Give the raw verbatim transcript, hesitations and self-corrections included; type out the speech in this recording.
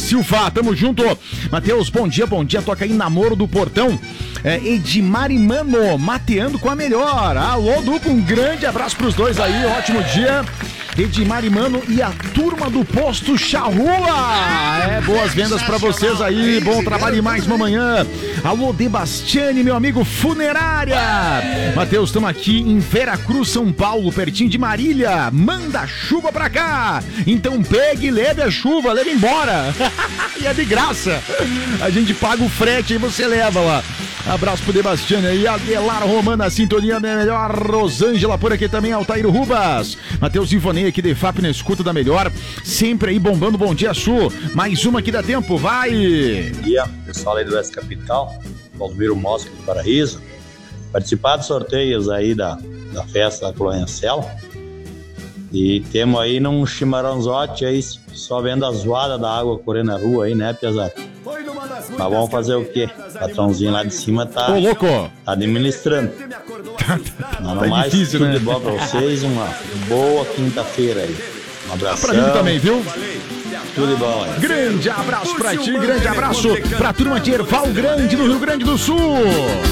Silva, tamo junto. Matheus, bom dia, bom dia. Toca aí Namoro do Portão. É, Edmar e Mano, mateando com a melhor. Alô, duplo, um grande abraço pros dois aí, ótimo dia. Edmar e Mano e a turma do Posto Charrua. É, boas vendas pra vocês aí, bom trabalho e mais uma manhã. Alô, Debastiane, meu amigo Funerária. Matheus, estamos aqui em Veracruz, São Paulo, pertinho de Marília. Manda chuva pra cá. Então pegue e leve a chuva, leve embora. E é de graça. A gente paga o frete e você leva lá. Abraço pro Debastiane aí, Adelar Romana, a sintonia da melhor, Rosângela por aqui também, Altair Rubas, Matheus Ivonei aqui de F A P na escuta da melhor, sempre aí bombando, bom dia Su, mais uma que dá tempo, vai! Bom dia, pessoal aí do Oeste Capital, Valdomiro Mosco do Paraíso, participar dos sorteios aí da, da festa da Colônia Cela, e temos aí num chimarrãozote aí, só vendo a zoada da água correndo na rua aí, né, Piazar? Mas vamos fazer o quê? O patrãozinho lá de cima tá, Ô, louco. tá administrando. Tá, Mas no tá mais, difícil, tudo né? de bom pra vocês, uma boa quinta-feira aí. Um abraço. Pra mim também, viu? Tudo de bom aí. Grande abraço pra ti, grande abraço pra turma de Erval Grande, no Rio Grande do Sul.